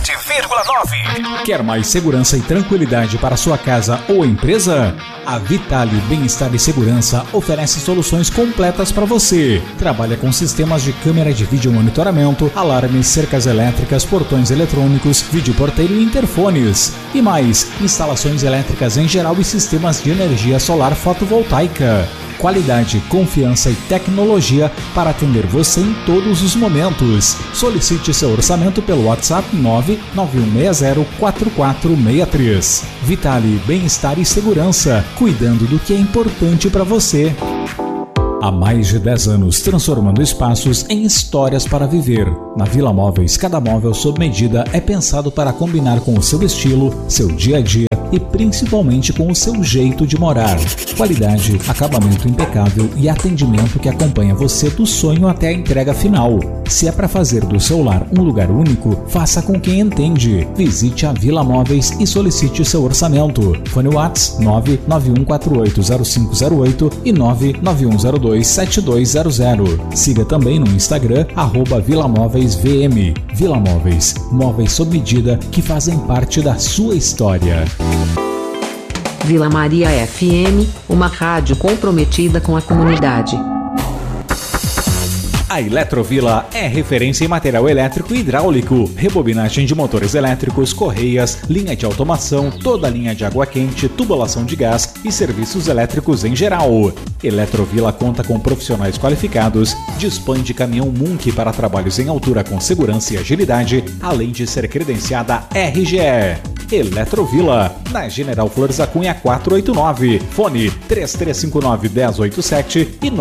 97,9. Quer mais segurança e tranquilidade para sua casa ou empresa? A Vitale Bem-Estar e Segurança oferece soluções completas para você. Trabalha com sistemas de câmera de vídeo monitoramento, alarmes, cercas elétricas, portões eletrônicos, videoporteiro e interfones. E mais, instalações elétricas em geral e sistemas de energia solar fotovoltaica. Qualidade, confiança e tecnologia para atender você em todos os momentos. Solicite seu orçamento pelo WhatsApp 991604463. Vitale Bem-Estar e Segurança, cuidando do que é importante para você. Há mais de 10 anos, transformando espaços em histórias para viver. Na Vila Móveis, cada móvel sob medida é pensado para combinar com o seu estilo, seu dia a dia e principalmente com o seu jeito de morar. Qualidade, acabamento impecável e atendimento que acompanha você do sonho até a entrega final. Se é para fazer do seu lar um lugar único, faça com quem entende. Visite a Vila Móveis e solicite seu orçamento. Fone WhatsApp 991480508 e 991027200. Siga também no Instagram @VilaMóveisVM. Vila Móveis, móveis sob medida que fazem parte da sua história. Vila Maria FM, uma rádio comprometida com a comunidade. A Eletrovila é referência em material elétrico e hidráulico, rebobinagem de motores elétricos, correias, linha de automação, toda a linha de água quente, tubulação de gás e serviços elétricos em geral. Eletrovila conta com profissionais qualificados, dispõe de caminhão Munk para trabalhos em altura com segurança e agilidade, além de ser credenciada RGE. Eletrovila, na General Flores da Cunha 489, fone 3359-1087 e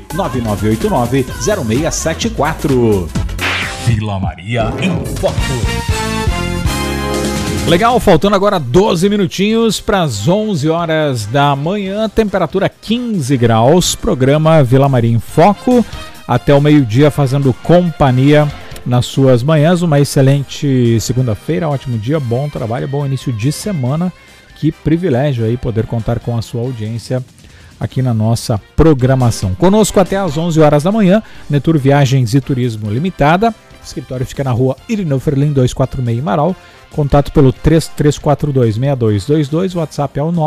99989-0674. Vila Maria em Foco. Legal, faltando agora 12 minutinhos para as 11 horas da manhã, temperatura 15 graus, programa Vila Maria em Foco, até o meio-dia fazendo companhia nas suas manhãs. Uma excelente segunda-feira, ótimo dia, bom trabalho, bom início de semana. Que privilégio aí poder contar com a sua audiência aqui na nossa programação. Conosco até às 11 horas da manhã, Netur Viagens e Turismo Limitada. O escritório fica na rua Irineu Ferlin 246 Marau. Contato pelo 3342-6222, WhatsApp é o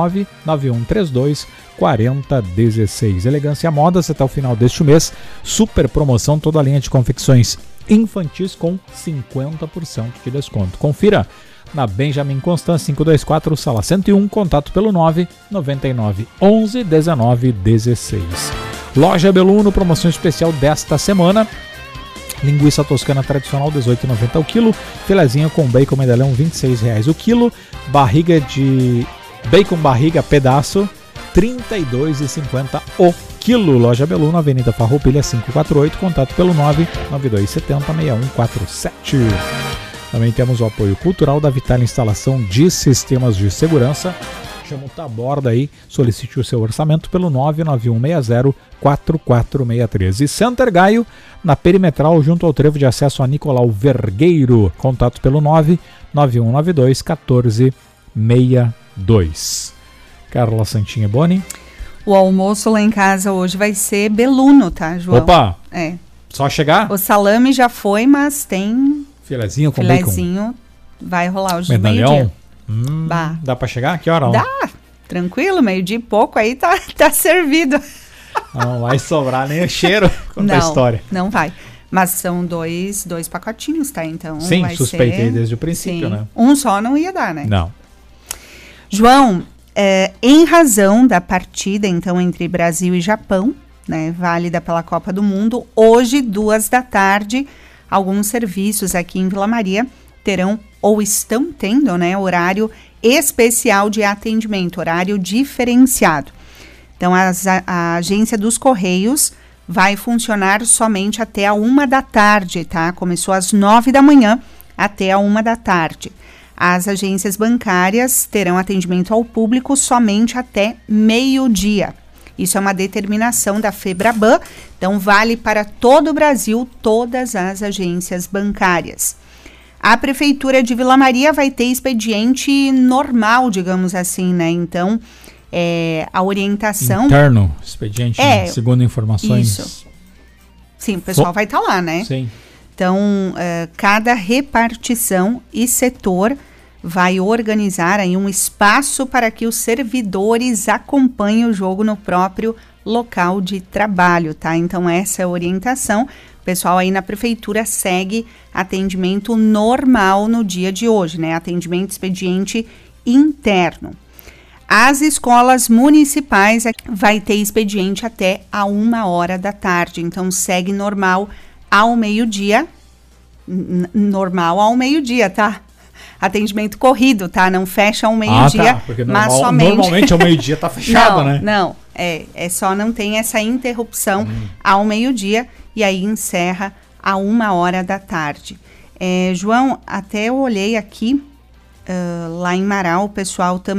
99132-4016. Elegância Modas até o final deste mês, super promoção, toda a linha de confecções infantis com 50% de desconto. Confira na Benjamin Constant 524, sala 101, contato pelo 99911-1916. Loja Beluno, promoção especial desta semana. Linguiça toscana tradicional, R$18,90 o quilo. Filezinho com bacon medalhão, R$26 o quilo. Barriga de bacon barriga pedaço, R$32,50 o quilo. Loja Beluno, Avenida Farroupilha 548, contato pelo 99270-6147. Também temos o apoio cultural da Vitale Instalação de Sistemas de Segurança. Chama o Taborda aí, solicite o seu orçamento pelo 99160-4463. E Center Gaio, na Perimetral, junto ao trevo de acesso a Nicolau Vergueiro. Contato pelo 99192-1462. Carla Santinha Boni. O almoço lá em casa hoje vai ser Beluno, tá, João? Opa! É. Só chegar? O salame já foi, mas tem... Filezinho com filezinho bacon. Vai rolar hoje medalhão? Meio-dia. Dá pra chegar? Que hora? Dá, tranquilo, meio-dia e pouco aí tá servido. Não vai sobrar nem o cheiro. Conta a história. Não vai. Mas são dois pacotinhos, tá? Então sim, vai suspeitei ser... desde o princípio, sim. Né? Um só não ia dar, né? Não. João, em razão da partida, então, entre Brasil e Japão, né, válida pela Copa do Mundo, hoje, 14h, alguns serviços aqui em Vila Maria terão ou estão tendo, né, horário especial de atendimento, horário diferenciado. Então, a agência dos Correios vai funcionar somente até a 13h, tá? Começou às 9h até a 13h. As agências bancárias terão atendimento ao público somente até meio-dia. Isso é uma determinação da FEBRABAN, então vale para todo o Brasil, todas as agências bancárias. A Prefeitura de Vila Maria vai ter expediente normal, digamos assim, né? Então, a orientação... Interno, expediente, segundo informações... Isso. Sim, o pessoal vai estar lá, né? Sim. Então, cada repartição e setor vai organizar aí um espaço para que os servidores acompanhem o jogo no próprio local de trabalho, tá? Então, essa é a orientação. O pessoal aí na prefeitura segue atendimento normal no dia de hoje, né? Atendimento expediente interno. As escolas municipais vai ter expediente até a 1h da tarde, então segue normal ao meio-dia. Normal ao meio-dia, tá? Atendimento corrido, tá? Não fecha ao meio-dia, porque mas somente... Normalmente ao meio-dia tá fechado, né? Não, é só não tem essa interrupção ao meio-dia e aí encerra a 1h da tarde. João, até eu olhei aqui, lá em Marau, o pessoal também